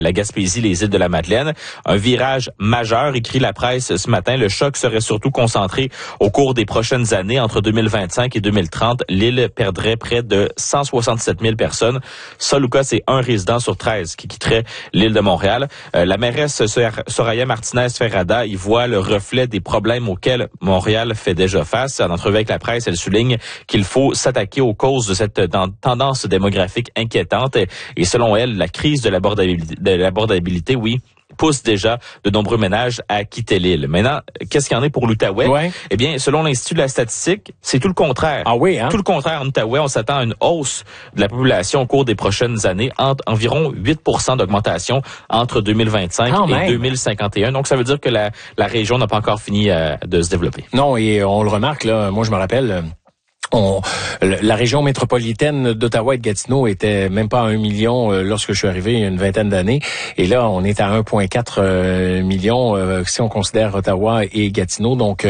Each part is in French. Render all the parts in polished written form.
la Gaspésie, les îles de la Madeleine. Un virage majeur, écrit la presse ce matin. Le choc serait surtout concentré au cours des prochaines années. Entre 2025 et 2030, l'île perdrait près de 167 000 personnes. Ça, Lucas, c'est un résident sur 13 qui quitterait l'île de Montréal. La mairesse Soraya Martinez-Ferrada y voit le reflet des problèmes auxquels Montréal fait déjà face. En entrevue avec la presse, elle souligne qu'il faut s'attaquer aux causes de cette tendance démographique inquiétante. Et selon elle, la crise de l'abordabilité, oui, pousse déjà de nombreux ménages à quitter l'île. Maintenant, qu'est-ce qu'il y en est pour l'Outaouais? Ouais. Eh bien, selon l'Institut de la statistique, c'est tout le contraire. Ah oui, hein? Tout le contraire en Outaouais. On s'attend à une hausse de la population au cours des prochaines années, environ 8% d'augmentation entre 2025 et 2051. Donc, ça veut dire que la région n'a pas encore fini de se développer. Non, et on le remarque, là, moi je me rappelle... La région métropolitaine d'Ottawa et de Gatineau était même pas à 1 million lorsque je suis arrivé il y a une vingtaine d'années. Et là, on est à 1,4 million si on considère Ottawa et Gatineau. Donc,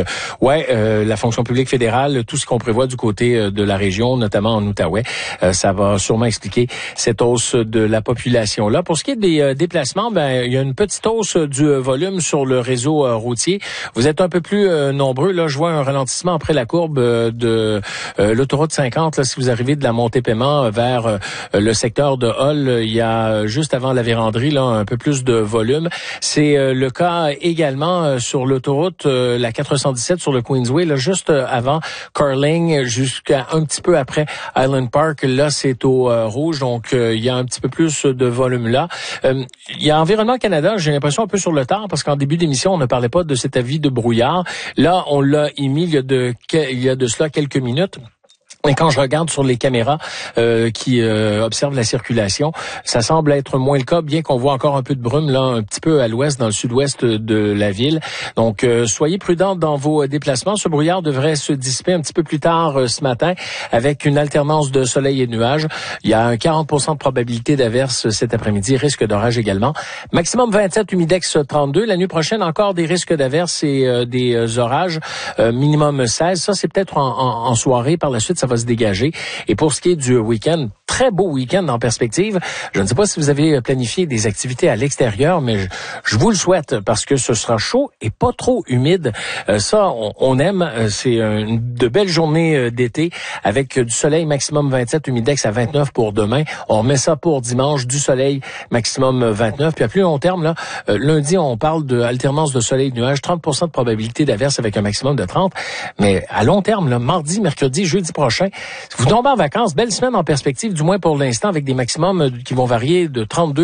la fonction publique fédérale, tout ce qu'on prévoit du côté de la région, notamment en Outaouais, ça va sûrement expliquer cette hausse de la population-là. Pour ce qui est des déplacements, il y a une petite hausse du volume sur le réseau routier. Vous êtes un peu plus nombreux. Là, je vois un ralentissement après la courbe de l'autoroute 50, là, si vous arrivez de la Montée-Paiement vers le secteur de Hull, il y a juste avant la véranderie là un peu plus de volume. C'est le cas également sur l'autoroute la 417 sur le Queensway, là juste avant Carling jusqu'à un petit peu après Island Park. Là, c'est au rouge, donc il y a un petit peu plus de volume là. Il y a Environnement Canada, j'ai l'impression un peu sur le tard parce qu'en début d'émission, on ne parlait pas de cet avis de brouillard. Là, on l'a émis il y a de cela quelques minutes. Et quand je regarde sur les caméras qui observent la circulation, ça semble être moins le cas, bien qu'on voit encore un peu de brume là, un petit peu à l'ouest, dans le sud-ouest de la ville. Donc, soyez prudents dans vos déplacements. Ce brouillard devrait se dissiper un petit peu plus tard ce matin avec une alternance de soleil et de nuages. Il y a un 40% de probabilité d'averse cet après-midi, risque d'orage également. Maximum 27, humidex 32. La nuit prochaine, encore des risques d'averse et des orages. Minimum 16. Ça, c'est peut-être en soirée. Par la suite, ça va se dégager. Et pour ce qui est du week-end, très beau week-end en perspective. Je ne sais pas si vous avez planifié des activités à l'extérieur, mais je vous le souhaite parce que ce sera chaud et pas trop humide. Ça, on aime. C'est de belles journées d'été avec du soleil maximum 27, humidex à 29 pour demain. On remet ça pour dimanche, du soleil maximum 29. Puis à plus long terme, là, lundi, on parle de alternance de soleil-nuage, 30% de probabilité d'averse avec un maximum de 30. Mais à long terme, là, mardi, mercredi, jeudi prochain, vous tombez en vacances, belle semaine en perspective, du moins pour l'instant, avec des maximums qui vont varier de 32,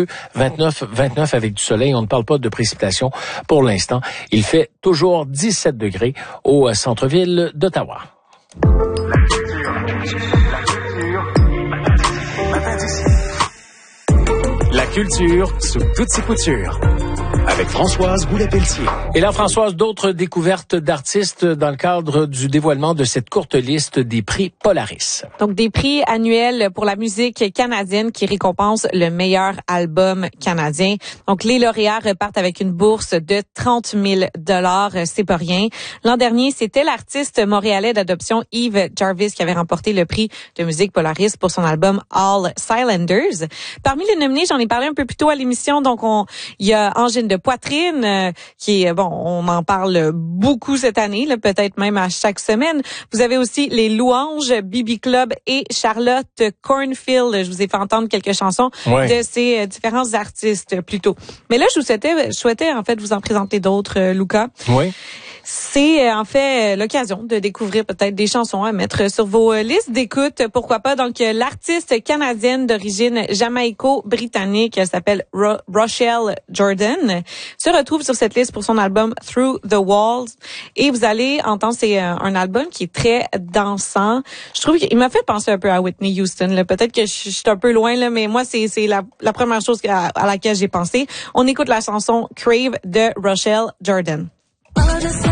29 avec du soleil. On ne parle pas de précipitations pour l'instant. Il fait toujours 17 degrés au centre-ville d'Ottawa. La culture sous toutes ses coutures. Avec Françoise Boulet-Pelletier. Et là, Françoise, d'autres découvertes d'artistes dans le cadre du dévoilement de cette courte liste des prix Polaris. Donc, des prix annuels pour la musique canadienne qui récompensent le meilleur album canadien. Donc, les lauréats repartent avec une bourse de 30 000 $. C'est pas rien. L'an dernier, c'était l'artiste montréalais d'adoption Yves Jarvis qui avait remporté le prix de musique Polaris pour son album All Silencers. Parmi les nominés, j'en ai parlé un peu plus tôt à l'émission. Donc, il y a Angine de Poitrine, qui est, on en parle beaucoup cette année, là, peut-être même à chaque semaine. Vous avez aussi les Louanges, Bibi Club et Charlotte Cornfield. Je vous ai fait entendre quelques chansons de ces différents artistes plus tôt. Mais là, je souhaitais en fait vous en présenter d'autres, Lucas. Oui. C'est en fait l'occasion de découvrir peut-être des chansons à mettre sur vos listes d'écoute. Pourquoi pas? Donc, l'artiste canadienne d'origine jamaïco-britannique, elle s'appelle Rochelle Jordan, se retrouve sur cette liste pour son album Through the Walls. Et vous allez entendre, c'est un album qui est très dansant. Je trouve qu'il m'a fait penser un peu à Whitney Houston. Là. Peut-être que je suis un peu loin, là, mais moi, c'est la première chose à laquelle j'ai pensé. On écoute la chanson Crave de Rochelle Jordan.